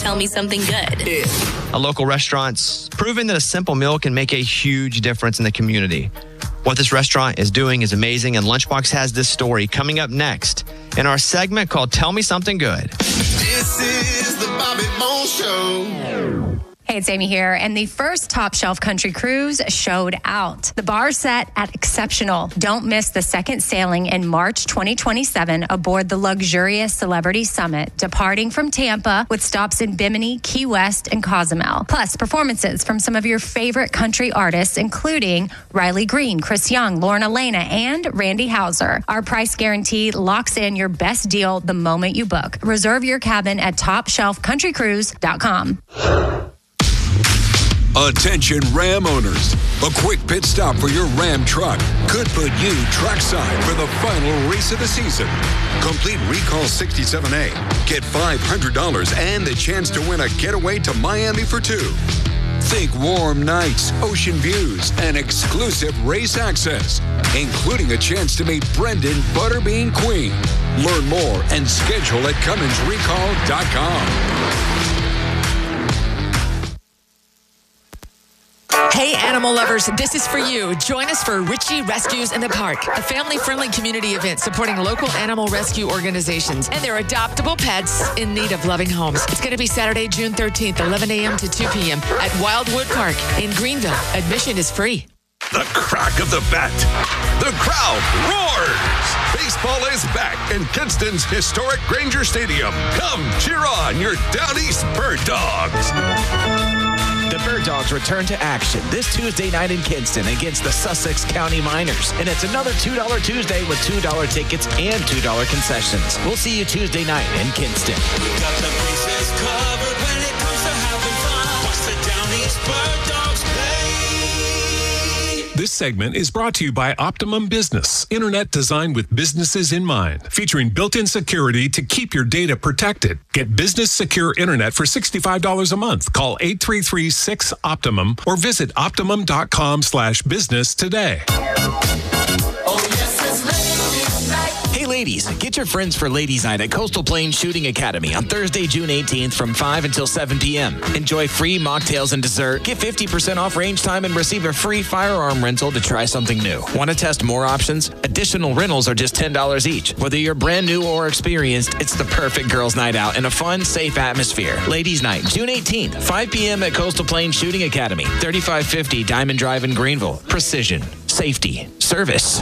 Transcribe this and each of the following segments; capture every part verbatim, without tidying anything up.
Tell Me Something Good. A local restaurant's proven that a simple meal can make a huge difference in the community. What this restaurant is doing is amazing, and Lunchbox has this story coming up next in our segment called Tell Me Something Good. This is the Bobby Bones Show. Hey, it's Amy here, and the first Top Shelf Country Cruise showed out. The bar set at exceptional. Don't miss the second sailing in March twenty twenty-seven aboard the luxurious Celebrity Summit, departing from Tampa with stops in Bimini, Key West, and Cozumel. Plus, performances from some of your favorite country artists, including Riley Green, Chris Young, Lauren Elena, and Randy Houser. Our price guarantee locks in your best deal the moment you book. Reserve your cabin at top shelf country cruise dot com. Attention Ram owners. A quick pit stop for your Ram truck could put you trackside for the final race of the season. Complete Recall sixty-seven A. Get five hundred dollars and the chance to win a getaway to Miami for two. Think warm nights, ocean views, and exclusive race access, including a chance to meet Brendan Butterbean Queen. Learn more and schedule at Cummins Recall dot com. Hey, animal lovers, this is for you. Join us for Richie Rescues in the Park, a family-friendly community event supporting local animal rescue organizations and their adoptable pets in need of loving homes. It's going to be Saturday, June thirteenth, eleven a.m. to two p.m. at Wildwood Park in Greenville. Admission is free. The crack of the bat. The crowd roars. Baseball is back in Kinston's historic Granger Stadium. Come cheer on your Down East Bird Dogs. The Bird Dogs return to action this Tuesday night in Kinston against the Sussex County Miners. And it's another two dollar Tuesday with two dollar tickets and two dollar concessions. We'll see you Tuesday night in Kinston. We got the bases covered when it comes to having fun. Watch the Down East Bird Dogs play. This segment is brought to you by Optimum Business, internet designed with businesses in mind, featuring built-in security to keep your data protected. Get business secure internet for sixty-five dollars a month. Call eight three three, six, Optimum or visit optimum.com slash business today. Hey ladies, get your friends for Ladies Night at Coastal Plains Shooting Academy on Thursday, June eighteenth from five until seven p.m. Enjoy free mocktails and dessert, get fifty percent off range time, and receive a free firearm rental to try something new. Want to test more options? Additional rentals are just ten dollars each. Whether you're brand new or experienced, it's the perfect girls' night out in a fun, safe atmosphere. Ladies Night, June eighteenth, five p.m. at Coastal Plains Shooting Academy, thirty-five fifty Diamond Drive in Greenville. Precision, safety, service.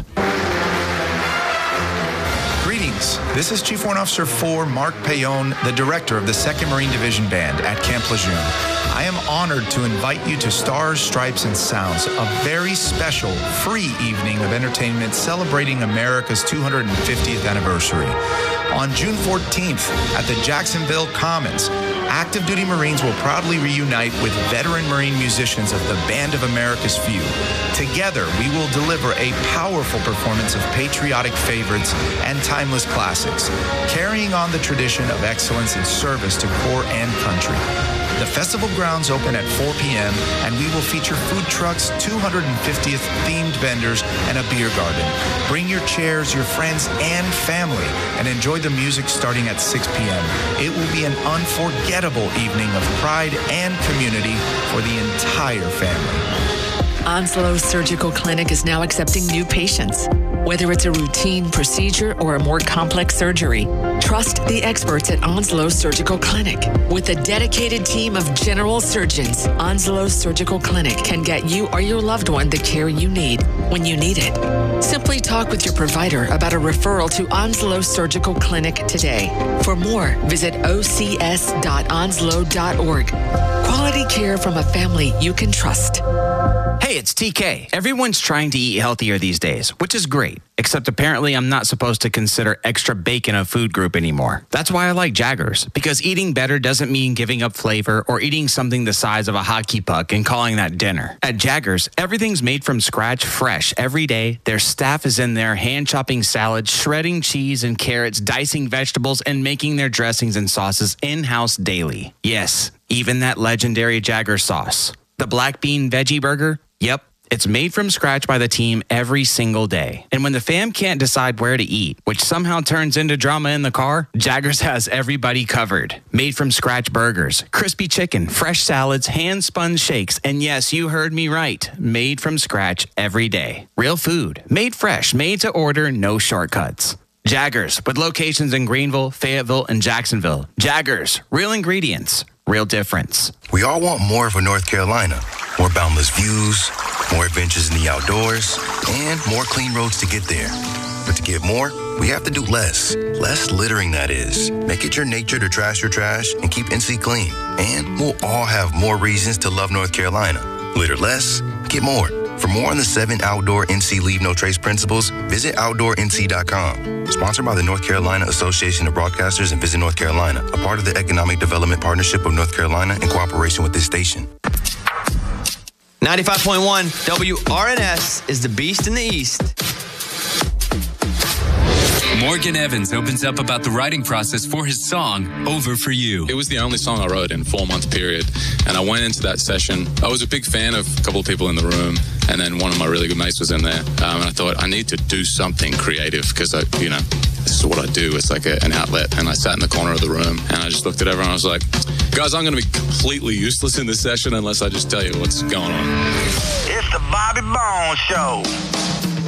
Greetings. This is Chief Warrant Officer four, Mark Payon, the director of the second Marine Division Band at Camp Lejeune. I am honored to invite you to Stars, Stripes, and Sounds, a very special, free evening of entertainment celebrating America's two hundred fiftieth anniversary. On June fourteenth at the Jacksonville Commons, active duty Marines will proudly reunite with veteran Marine musicians of the Band of America's Few. Together, we will deliver a powerful performance of patriotic favorites and timeless classics, carrying on the tradition of excellence in service to corps and country. The festival grounds open at four p.m. and we will feature food trucks, two hundred fiftieth themed vendors, and a beer garden. Bring your chairs, your friends, and family, and enjoy the music starting at six p.m. It will be an unforgettable evening of pride and community for the entire family. Onslow Surgical Clinic is now accepting new patients. Whether it's a routine procedure or a more complex surgery, trust the experts at Onslow Surgical Clinic. With a dedicated team of general surgeons, Onslow Surgical Clinic can get you or your loved one the care you need when you need it. Simply talk with your provider about a referral to Onslow Surgical Clinic today. For more, visit o c s dot onslow dot org. Quality care from a family you can trust. Hey, it's T K. Everyone's trying to eat healthier these days, which is great. Except apparently I'm not supposed to consider extra bacon a food group anymore. That's why I like Jaggers, because eating better doesn't mean giving up flavor or eating something the size of a hockey puck and calling that dinner. At Jaggers, everything's made from scratch, fresh, every day. Their staff is in there hand-chopping salads, shredding cheese and carrots, dicing vegetables, and making their dressings and sauces in-house daily. Yes, even that legendary Jagger sauce. The black bean veggie burger? Yep. It's made from scratch by the team every single day. And when the fam can't decide where to eat, which somehow turns into drama in the car, Jaggers has everybody covered. Made from scratch burgers, crispy chicken, fresh salads, hand-spun shakes, and yes, you heard me right. Made from scratch every day. Real food. Made fresh. Made to order. No shortcuts. Jaggers, with locations in Greenville, Fayetteville, and Jacksonville. Jaggers, real ingredients, real difference. We all want more for North Carolina. More boundless views, more adventures in the outdoors, and more clean roads to get there. But to get more, we have to do less. Less littering, that is. Make it your nature to trash your trash and keep N C clean. And we'll all have more reasons to love North Carolina. Litter less, get more. For more on the seven outdoor N C Leave No Trace principles, visit outdoor N C dot com. Sponsored by the North Carolina Association of Broadcasters and Visit North Carolina, a part of the Economic Development Partnership of North Carolina in cooperation with this station. ninety-five point one W R N S is the beast in the East. Morgan Evans opens up about the writing process for his song, Over For You. It was the only song I wrote in a four-month period, and I went into that session. I was a big fan of a couple of people in the room, and then one of my really good mates was in there, um, and I thought, I need to do something creative, because, I, you know, this is what I do. It's like a, an outlet, and I sat in the corner of the room, and I just looked at everyone, and I was like, guys, I'm going to be completely useless in this session unless I just tell you what's going on. It's the Bobby Bones Show.